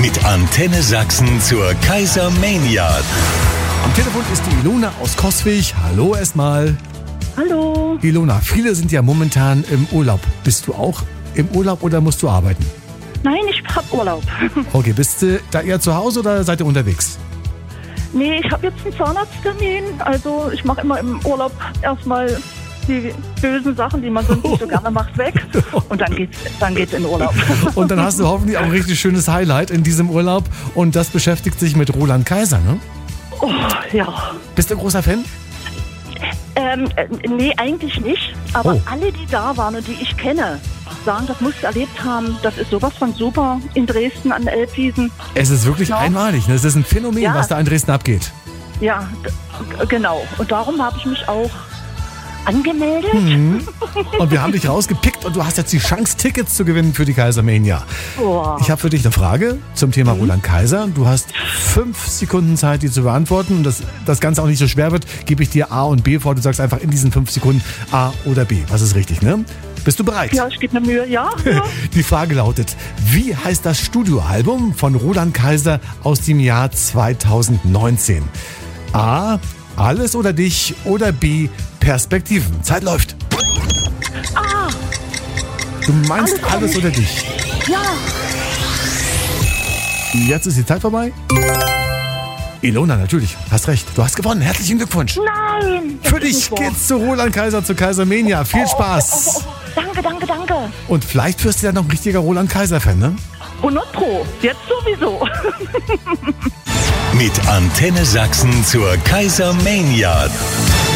Mit Antenne Sachsen zur Kaisermania. Am Telefon ist die Ilona aus Coswig. Hallo erstmal. Hallo. Ilona, viele sind ja momentan im Urlaub. Bist du auch im Urlaub oder musst du arbeiten? Nein, ich hab Urlaub. Okay, bist du da eher zu Hause oder seid ihr unterwegs? Nee, ich habe jetzt einen Zahnarzttermin. Also ich mache immer im Urlaub erstmal die bösen Sachen, die man sonst nicht so gerne macht, weg. Und dann geht's in Urlaub. Und dann hast du hoffentlich auch ein richtig schönes Highlight in diesem Urlaub. Und das beschäftigt sich mit Roland Kaiser, ne? Oh, ja. Bist du ein großer Fan? Nee, eigentlich nicht. Aber Oh. alle, die da waren und die ich kenne, sagen, das musst du erlebt haben. Das ist sowas von super in Dresden an Elbwiesen. Es ist wirklich Ja. einmalig. Ne? Es ist ein Phänomen, Ja. was da in Dresden abgeht. Ja, genau. Und darum habe ich mich auch angemeldet. Und wir haben dich rausgepickt und du hast jetzt die Chance, Tickets zu gewinnen für die Kaisermania. Boah. Ich habe für dich eine Frage zum Thema Roland Kaiser. Du hast 5 Sekunden Zeit, die zu beantworten. Und das Ganze auch nicht so schwer wird, gebe ich dir A und B vor. Du sagst einfach in diesen 5 Sekunden A oder B. Was ist richtig, ne? Bist du bereit? Ja, ich gebe mir Mühe. Ja, ja. Die Frage lautet, wie heißt das Studioalbum von Roland Kaiser aus dem Jahr 2019? A, Alles oder dich oder B, Perspektiven. Zeit läuft. Ah, Du meinst Alles alles oder dich? ja. Jetzt ist die Zeit vorbei. Ilona, natürlich, hast recht. Du hast gewonnen. Herzlichen Glückwunsch. Nein. das Für ist dich nicht wahr. geht's zu Roland Kaiser, zu Kaisermania. Viel Spaß. Danke, danke, danke. Und vielleicht wirst du ja noch ein richtiger Roland Kaiser-Fan, ne? 100 Pro. Jetzt sowieso. Mit Antenne Sachsen zur Kaisermania.